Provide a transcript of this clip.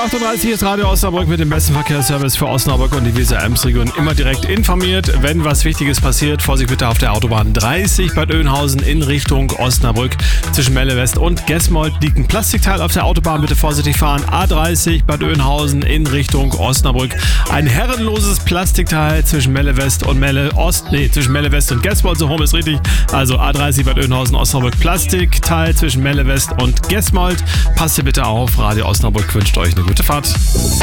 8.30 Uhr ist Radio Osnabrück mit dem besten Verkehrsservice für Osnabrück und die Weser-Ems-Region. Immer direkt informiert, wenn was Wichtiges passiert. Vorsicht bitte auf der Autobahn 30 Bad Oeynhausen in Richtung Osnabrück. Zwischen Melle West und Gesmold liegt ein Plastikteil auf der Autobahn. Bitte vorsichtig fahren. A30 Bad Oeynhausen in Richtung Osnabrück. Ein herrenloses Plastikteil zwischen Melle West und zwischen Melle West und Gesmold. So rum ist richtig. Also A30 Bad Oeynhausen, Osnabrück. Plastikteil zwischen Melle West und Gesmold. Passt ihr bitte auf. Radio Osnabrück wünscht euch eine gute Fahrt.